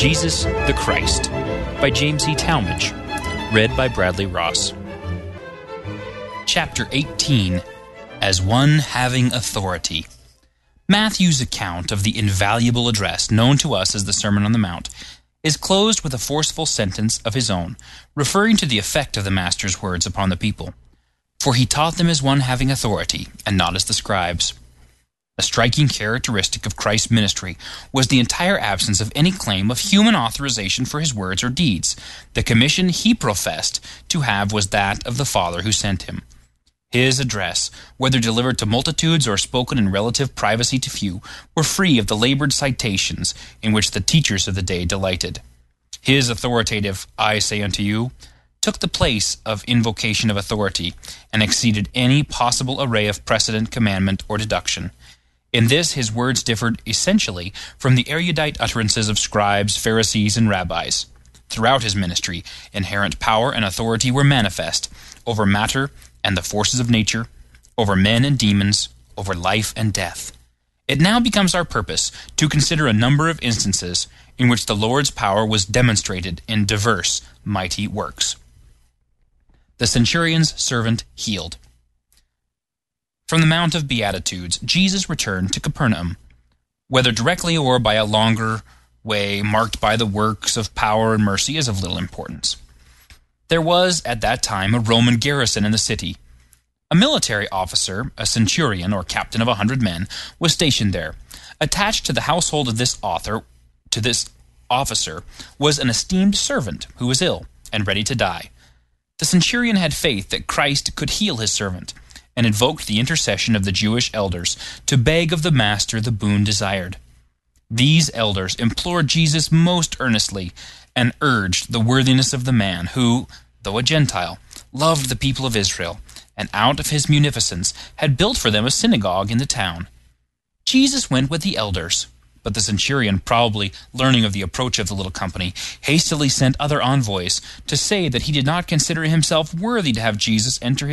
Jesus the Christ by James E. Talmage, read by Bradley Ross. Chapter 18, As One Having Authority. Matthew's account of the invaluable address known to us as the Sermon on the Mount is closed with a forceful sentence of his own, referring to the effect of the Master's words upon the people. For he taught them as one having authority, and not as the scribes. A striking characteristic of Christ's ministry was the entire absence of any claim of human authorization for his words or deeds. The commission he professed to have was that of the Father who sent him. His address, whether delivered to multitudes or spoken in relative privacy to few, were free of the labored citations in which the teachers of the day delighted. His authoritative, "I say unto you," took the place of invocation of authority, and exceeded any possible array of precedent, commandment, or deduction. In this his words differed essentially from the erudite utterances of scribes, Pharisees, and rabbis. Throughout his ministry, inherent power and authority were manifest over matter and the forces of nature, over men and demons, over life and death. It now becomes our purpose to consider a number of instances in which the Lord's power was demonstrated in diverse mighty works. The centurion's servant healed. From the Mount of Beatitudes, Jesus returned to Capernaum. Whether directly or by a longer way marked by the works of power and mercy is of little importance. There was at that time a Roman garrison in the city. A military officer, a centurion or captain of 100 men, was stationed there. Attached to the household of this officer was an esteemed servant who was ill and ready to die. The centurion had faith that Christ could heal his servant, and invoked the intercession of the Jewish elders to beg of the master the boon desired. These elders implored Jesus most earnestly, and urged the worthiness of the man who, though a Gentile, loved the people of Israel, and out of his munificence had built for them a synagogue in the town. Jesus went with the elders, but the centurion, probably learning of the approach of the little company, hastily sent other envoys to say that he did not consider himself worthy to have Jesus enter